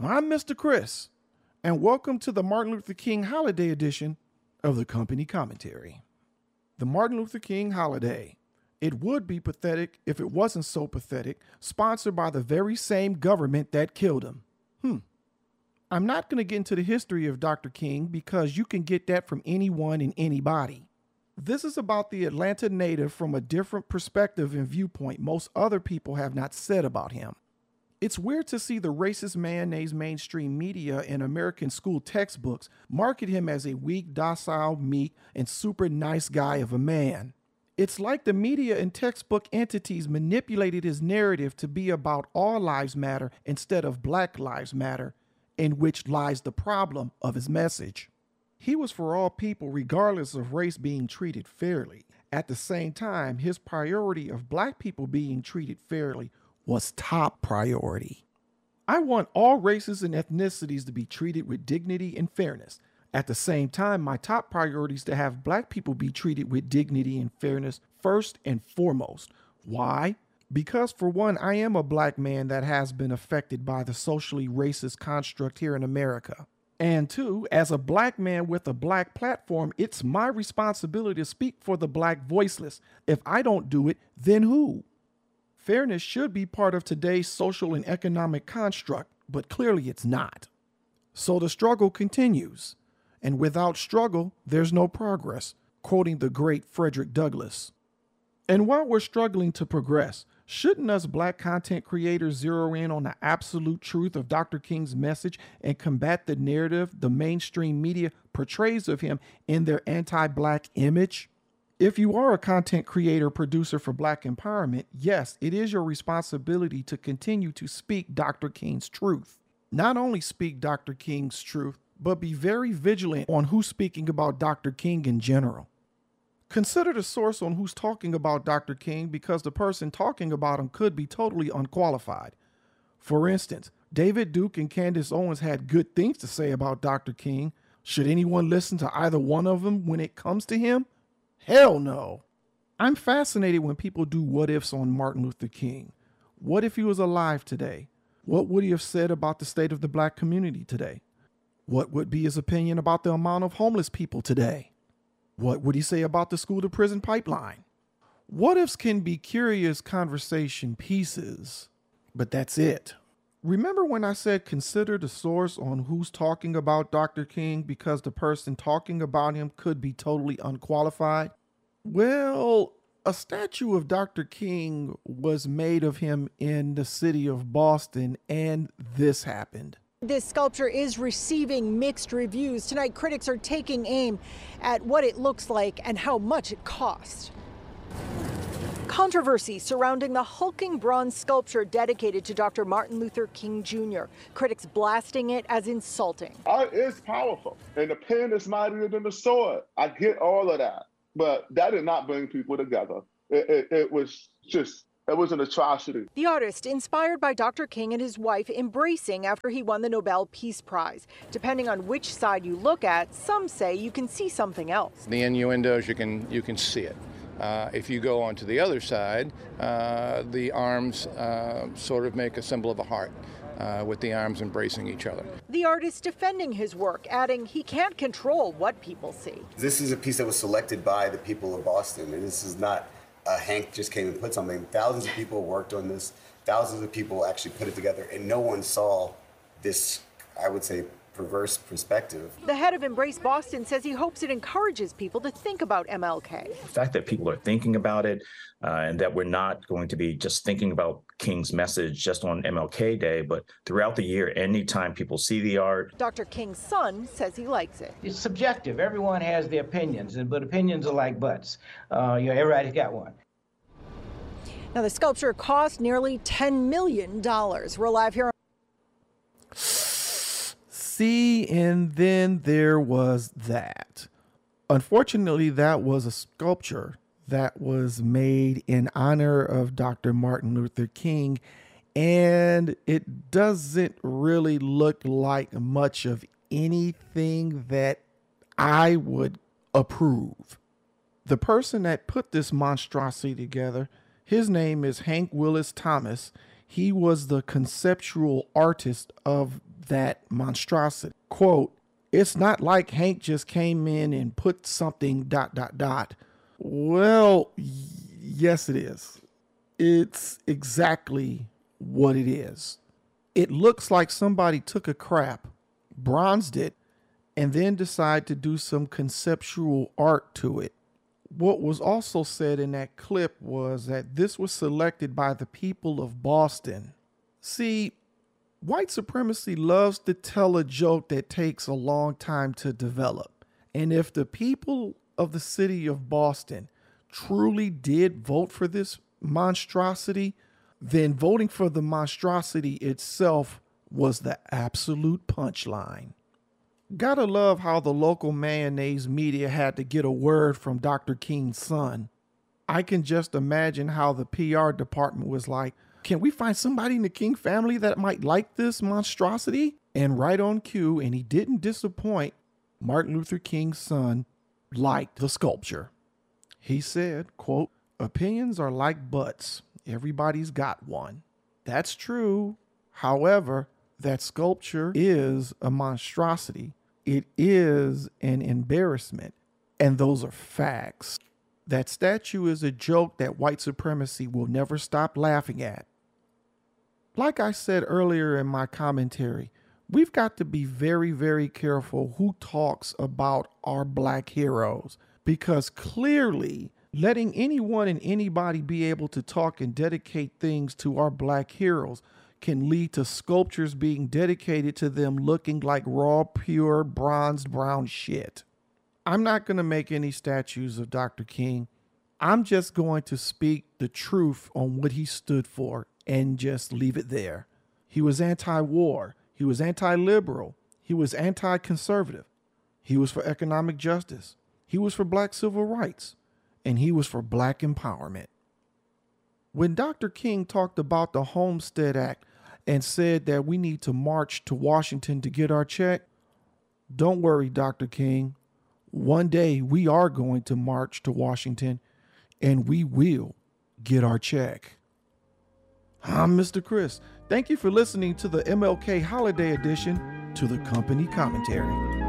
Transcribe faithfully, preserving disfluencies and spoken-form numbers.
I'm Mister Chris, and welcome to the Martin Luther King Holiday edition of the Company Commentary. The Martin Luther King Holiday. It would be pathetic if it wasn't so pathetic, sponsored by the very same government that killed him. Hmm. I'm not going to get into the history of Doctor King because you can get that from anyone and anybody. This is about the Atlanta native from a different perspective and viewpoint most other people have not said about him. It's weird to see the racist mayonnaise mainstream media and American school textbooks market him as a weak, docile, meek, and super nice guy of a man. It's like the media and textbook entities manipulated his narrative to be about all lives matter instead of Black Lives Matter, in which lies the problem of his message. He was for all people regardless of race being treated fairly. At the same time, his priority of Black people being treated fairly was top priority. I want all races and ethnicities to be treated with dignity and fairness. At the same time, my top priority is to have Black people be treated with dignity and fairness first and foremost. Why? Because for one, I am a Black man that has been affected by the socially racist construct here in America. And two, as a Black man with a Black platform, it's my responsibility to speak for the Black voiceless. If I don't do it, then who? Fairness should be part of today's social and economic construct, but clearly it's not. So the struggle continues. And without struggle, there's no progress, quoting the great Frederick Douglass. And while we're struggling to progress, shouldn't us Black content creators zero in on the absolute truth of Doctor King's message and combat the narrative the mainstream media portrays of him in their anti-Black image? If you are a content creator producer for Black empowerment, yes, it is your responsibility to continue to speak Doctor King's truth. Not only speak Doctor King's truth, but be very vigilant on who's speaking about Doctor King in general. Consider the source on who's talking about Doctor King because the person talking about him could be totally unqualified. For instance, David Duke and Candace Owens had good things to say about Doctor King. Should anyone listen to either one of them when it comes to him? Hell no. I'm fascinated when people do what ifs on Martin Luther King. What if he was alive today? What would he have said about the state of the Black community today? What would be his opinion about the amount of homeless people today? What would he say about the school to prison pipeline? What ifs can be curious conversation pieces, but that's it. Remember when I said consider the source on who's talking about Doctor King because the person talking about him could be totally unqualified? Well, a statue of Doctor King was made of him in the city of Boston, and this happened. This sculpture is receiving mixed reviews. Tonight, critics are taking aim at what it looks like and how much it cost. Controversy surrounding the hulking bronze sculpture dedicated to Doctor Martin Luther King Junior Critics blasting it as insulting. Art is powerful, and the pen is mightier than the sword. I get all of that, but that did not bring people together. It, it, it was just... It was an atrocity. The artist, inspired by Doctor King and his wife embracing after he won the Nobel Peace Prize. Depending on which side you look at, some say you can see something else. The innuendos, you can you can see it. Uh, if you go onto the other side, uh, the arms uh, sort of make a symbol of a heart, uh, with the arms embracing each other. The artist defending his work, adding he can't control what people see. This is a piece that was selected by the people of Boston, and this is not Uh, Hank just came and put something. Thousands of people worked on this. Thousands of people actually put it together, and no one saw this, I would say, perverse perspective. The head of Embrace Boston says he hopes it encourages people to think about M L K. The fact that people are thinking about it uh, and that we're not going to be just thinking about King's message just on M L K Day, but throughout the year, anytime people see the art. Doctor King's son says he likes it. It's subjective. Everyone has their opinions, but opinions are like butts. Uh, you know, everybody's got one. Now, the sculpture cost nearly ten million dollars. We're live here. See, and then there was that. Unfortunately, that was a sculpture that was made in honor of Doctor Martin Luther King, and it doesn't really look like much of anything that I would approve. The person that put this monstrosity together, his name is Hank Willis Thomas. He was the conceptual artist of that monstrosity. Quote, "It's not like Hank just came in and put something dot, dot, dot." Well, y- yes, it is. It's exactly what it is. It looks like somebody took a crap, bronzed it, and then decided to do some conceptual art to it. What was also said in that clip was that this was selected by the people of Boston. See, white supremacy loves to tell a joke that takes a long time to develop. And if the people of the city of Boston truly did vote for this monstrosity, then voting for the monstrosity itself was the absolute punchline. Gotta love how the local mayonnaise media had to get a word from Doctor King's son. I can just imagine how the P R department was like, "Can we find somebody in the King family that might like this monstrosity?" And right on cue, and he didn't disappoint, Martin Luther King's son liked the sculpture. He said, quote, "Opinions are like butts. Everybody's got one." That's true. However, that sculpture is a monstrosity. It is an embarrassment. And those are facts. That statue is a joke that white supremacy will never stop laughing at. Like I said earlier in my commentary, we've got to be very, very careful who talks about our black heroes, because clearly letting anyone and anybody be able to talk and dedicate things to our black heroes can lead to sculptures being dedicated to them looking like raw, pure, bronzed brown shit. I'm not going to make any statues of Doctor King. I'm just going to speak the truth on what he stood for and just leave it there. He was anti-war. He was anti-liberal. He was anti-conservative. He was for economic justice. He was for black civil rights. And he was for black empowerment. When Doctor King talked about the Homestead Act and said that we need to march to Washington to get our check, don't worry, Doctor King. One day we are going to march to Washington and we will get our check. I'm Mister Chris. Thank you for listening to the M L K Holiday Edition to the Company Commentary.